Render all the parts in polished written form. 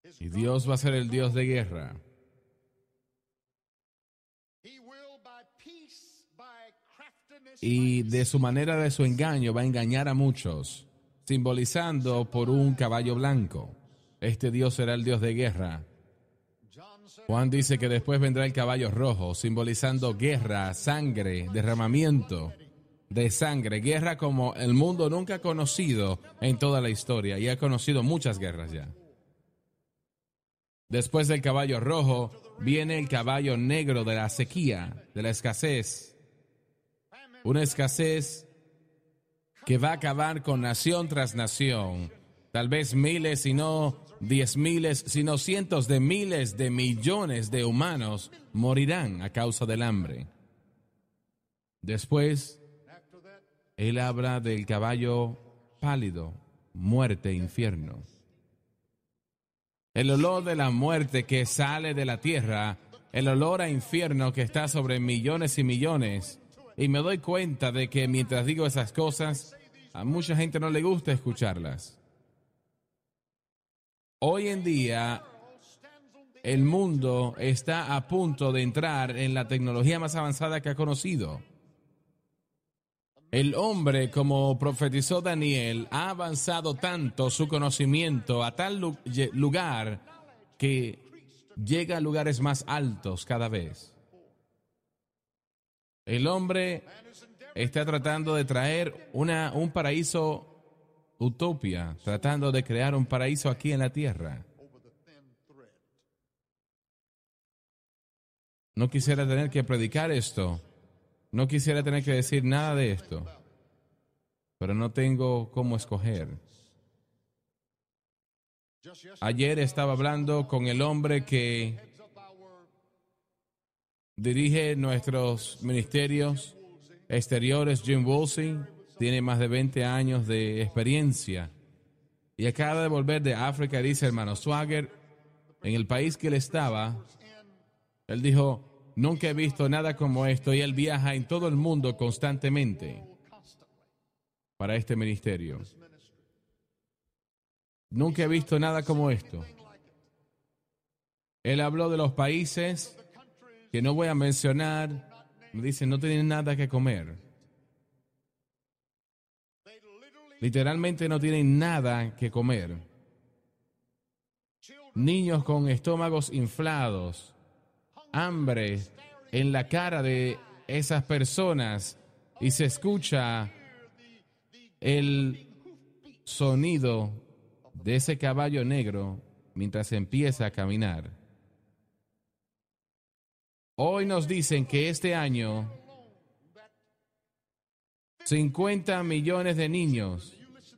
Y Dios va a ser el Dios de guerra. Y de su manera de su engaño va a engañar a muchos, simbolizando por un caballo blanco. Este Dios será el Dios de guerra. Juan dice que después vendrá el caballo rojo, simbolizando guerra, sangre, derramamiento de sangre. Guerra como el mundo nunca ha conocido en toda la historia, y ha conocido muchas guerras ya. Después del caballo rojo viene el caballo negro de la sequía, de la escasez. Una escasez que va a acabar con nación tras nación. Tal vez miles, si no 10,000, sino cientos de miles de millones de humanos morirán a causa del hambre. Después, él habla del caballo pálido, muerte, infierno. El olor de la muerte que sale de la tierra, el olor a infierno que está sobre millones y millones. Y me doy cuenta de que mientras digo esas cosas, a mucha gente no le gusta escucharlas. Hoy en día, el mundo está a punto de entrar en la tecnología más avanzada que ha conocido. El hombre, como profetizó Daniel, ha avanzado tanto su conocimiento a tal lugar que llega a lugares más altos cada vez. El hombre está tratando de traer un paraíso utopía, tratando de crear un paraíso aquí en la tierra. No quisiera tener que predicar esto. No quisiera tener que decir nada de esto. Pero no tengo cómo escoger. Ayer estaba hablando con el hombre que dirige nuestros ministerios exteriores, Jim Woolsey. Tiene más de 20 años de experiencia. Y acaba de volver de África, dice hermano Swagger, en el país que él estaba. Él dijo, nunca he visto nada como esto, y él viaja en todo el mundo constantemente para este ministerio. Nunca he visto nada como esto. Él habló de los países que no voy a mencionar. Me dicen, no tienen nada que comer. Literalmente no tienen nada que comer. Niños con estómagos inflados, hambre en la cara de esas personas, y se escucha el sonido de ese caballo negro mientras empieza a caminar. Hoy nos dicen que este año 50 millones de niños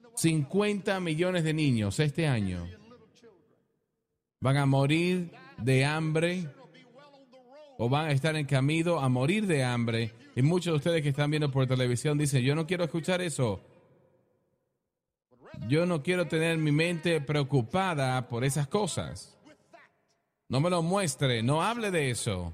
este año van a morir de hambre o van a estar en camino a morir de hambre. Y muchos de ustedes que están viendo por televisión dicen, yo no quiero escuchar eso. Yo no quiero tener mi mente preocupada por esas cosas. No me lo muestre, no hable de eso.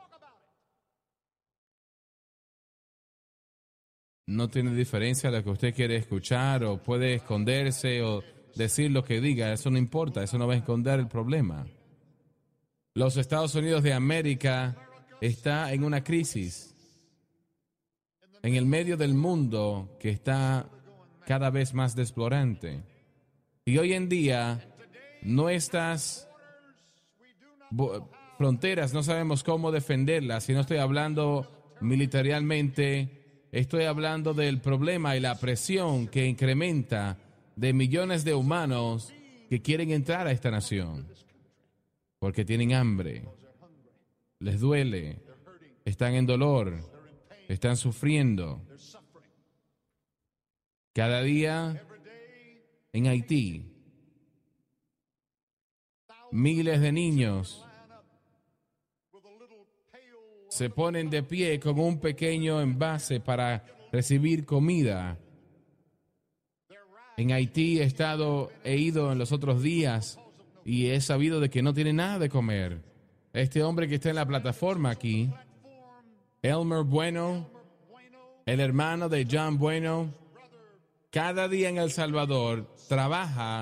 No tiene diferencia lo que usted quiere escuchar, o puede esconderse o decir lo que diga. Eso no importa, eso no va a esconder el problema. Los Estados Unidos de América está en una crisis en el medio del mundo que está cada vez más desplorante. Y hoy en día nuestras fronteras no sabemos cómo defenderlas. Y no estoy hablando militarmente. Estoy hablando del problema y la presión que incrementa de millones de humanos que quieren entrar a esta nación porque tienen hambre, les duele, están en dolor, están sufriendo. Cada día en Haití, miles de niños se ponen de pie con un pequeño envase para recibir comida. En Haití he ido en los otros días y he sabido de que no tiene nada de comer. Este hombre que está en la plataforma aquí, Elmer Bueno, el hermano de John Bueno, cada día en El Salvador trabaja